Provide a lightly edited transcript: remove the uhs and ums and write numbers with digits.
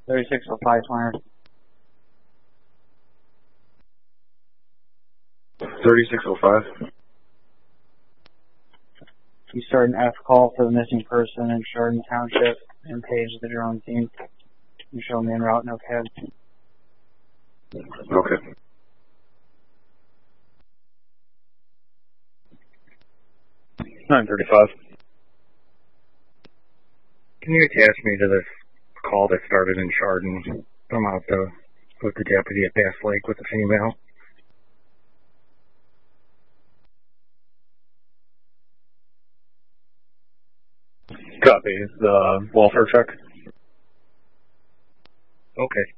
3605 Flyers. 3605. You start an F call for the missing person in Chardon Township and page the drone team. You show me en route, no cab. Okay. $935. Can you attach me to this call that started in Chardon? I'm out with the deputy at Bass Lake with the female. Copy. The welfare check. Okay.